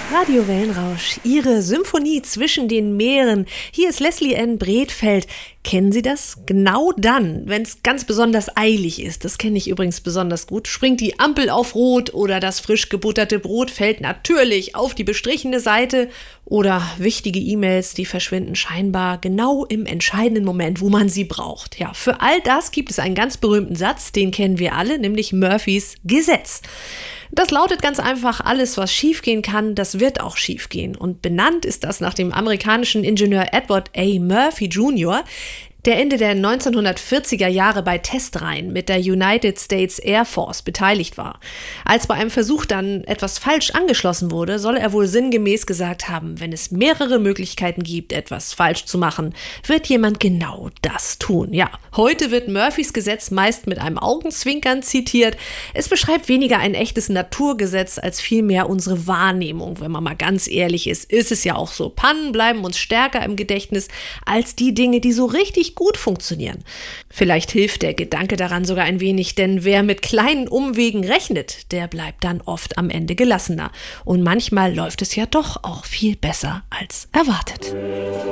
Radio Wellenrausch, Ihre Symphonie zwischen den Meeren. Hier ist Leslie Ann Bredfeld. Kennen Sie das? Genau dann, wenn es ganz besonders eilig ist, das kenne ich übrigens besonders gut, springt die Ampel auf Rot oder das frisch gebutterte Brot fällt natürlich auf die bestrichene Seite oder wichtige E-Mails, die verschwinden scheinbar genau im entscheidenden Moment, wo man sie braucht. Ja, für all das gibt es einen ganz berühmten Satz, den kennen wir alle, nämlich Murphys Gesetz. Das lautet ganz einfach, alles was schiefgehen kann, das wird auch schiefgehen. Und benannt ist das nach dem amerikanischen Ingenieur Edward A. Murphy Jr., der Ende der 1940er Jahre bei Testreihen mit der United States Air Force beteiligt war. Als bei einem Versuch dann etwas falsch angeschlossen wurde, soll er wohl sinngemäß gesagt haben, wenn es mehrere Möglichkeiten gibt, etwas falsch zu machen, wird jemand genau das tun. Ja, heute wird Murphys Gesetz meist mit einem Augenzwinkern zitiert. Es beschreibt weniger ein echtes Naturgesetz als vielmehr unsere Wahrnehmung. Wenn man mal ganz ehrlich ist es ja auch so. Pannen bleiben uns stärker im Gedächtnis als die Dinge, die so richtig gut funktionieren. Vielleicht hilft der Gedanke daran sogar ein wenig, denn wer mit kleinen Umwegen rechnet, der bleibt dann oft am Ende gelassener. Und manchmal läuft es ja doch auch viel besser als erwartet.